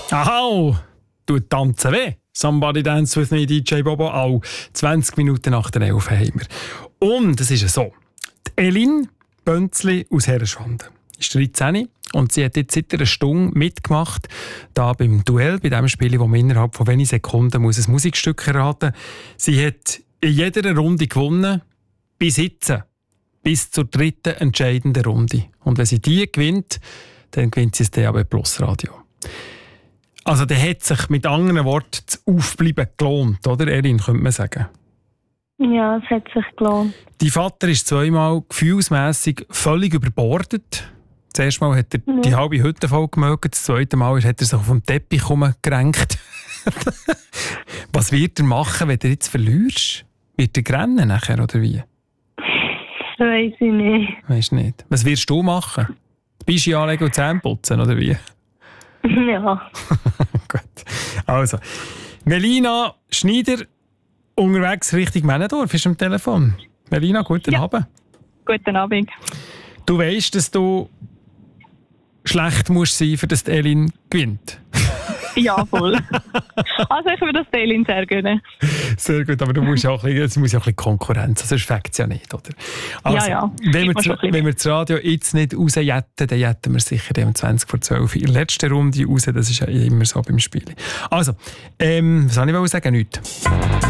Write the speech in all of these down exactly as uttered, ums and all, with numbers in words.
Aha, tut tanzen weh. Somebody Dance With Me, D J Bobo. Auch zwanzig Minuten nach der elf haben wir. Und es ist ja so, die Elin Bönzli aus Herrenschwanden ist dreizehn und sie hat jetzt seit einer Stunde mitgemacht, da beim Duell, bei dem Spiel, wo man innerhalb von wenigen Sekunden muss ein Musikstück erraten muss. Sie hat in jeder Runde gewonnen, bis jetzt, bis zur dritten entscheidenden Runde. Und wenn sie die gewinnt, dann gewinnt sie das D A B Plus Radio. Also der hat sich mit anderen Worten das Aufbleiben gelohnt, oder Erin, könnte man sagen? Ja, es hat sich gelohnt. Dein Vater ist zweimal gefühlsmässig völlig überbordet. Das erste Mal hat er ja. die halbe Hütte voll gemögt, das zweite Mal hat er sich auf den Teppich herumgerenkt. Was wird er machen, wenn du jetzt verlierst? Wird er rennen nachher, oder wie? Weiss ich nicht. Weisst nicht. Was wirst du machen? Die Bischi anlegen und Zähne putzen, oder wie? Ja. Gut. Also, Melina Schneider, unterwegs Richtung Männendorf, ist am Telefon. Melina, guten ja. Abend. Guten Abend. Du weisst, dass du schlecht musst sein, für dass die Elin gewinnt. Ja, voll. Also ich würde das Elin sehr gönnen. Sehr gut, aber du musst auch ein bisschen, es muss ja auch ein bisschen Konkurrenz, sonst fängt es ja nicht, oder? Also, ja, ja. Wenn wir, das, wenn wir das Radio jetzt nicht rausjetten, dann jetten wir sicher um zwanzig vor zwölf in der letzten Runde raus, das ist ja immer so beim Spiel. Also, ähm, was soll ich sagen? Nichts.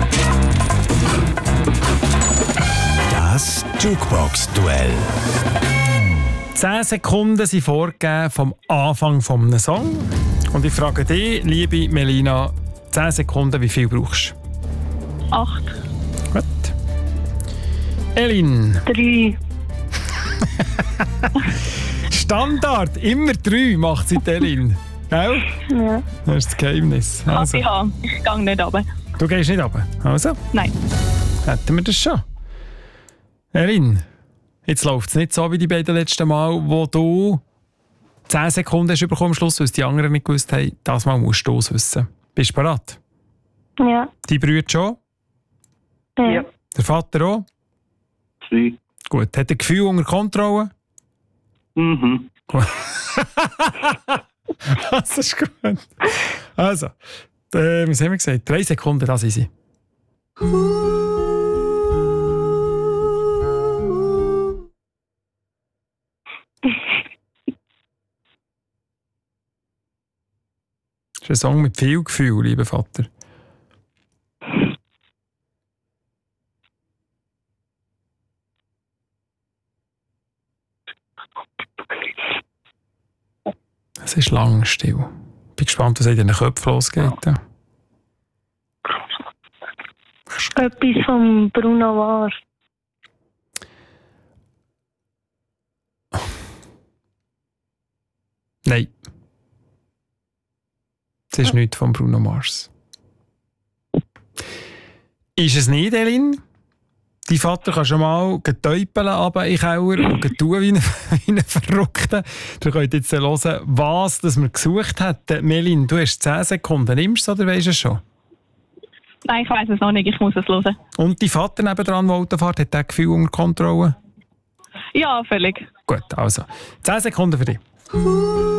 Das Jukebox-Duell. Zehn Sekunden sind vorgegeben vom Anfang eines Songs. Und ich frage dich, liebe Melina, zehn Sekunden, wie viel brauchst du? Acht. Gut. Elin. Drei. Standard, immer drei macht sie die Elin. Gell? Ja. Das ist das Geheimnis. Also. Ja, ich gehe nicht runter. Du gehst nicht runter? Also? Nein. Hätten wir das schon. Elin, jetzt läuft es nicht so wie die beiden letzten Mal, wo du zehn Sekunden hast bekommen am Schluss, weil es die anderen nicht gewusst haben. Das Mal musst du es wissen. Bist du bereit? Ja. Die Brüder schon? Ja. Der Vater auch? Zwei. Gut. Hat er Gefühl unter Kontrolle? Mhm. Das ist gut. Also, äh, was haben wir gesagt? Drei Sekunden, das sind sie. Das ist ein Song mit viel Gefühl, lieber Vater. Es ist lang still. Ich bin gespannt, was in den Köpfen losgeht. Ja. Etwas von Bruno Mars. Nein. Es ist nichts von Bruno Mars. Ist es nicht, Elin? Dein Vater kann schon mal getäupeln, aber in den Keller und tun wie ein, wie ein Verrückter. Du könnt jetzt hören, was das wir gesucht haben. Melin, du hast zehn Sekunden. Nimmst du es oder weisst du es schon? Nein, ich weiss es noch nicht. Ich muss es hören. Und dein Vater nebendran, der Auto fährt, hat der Gefühl unter Kontrolle? Ja, völlig. Gut, also zehn Sekunden für dich.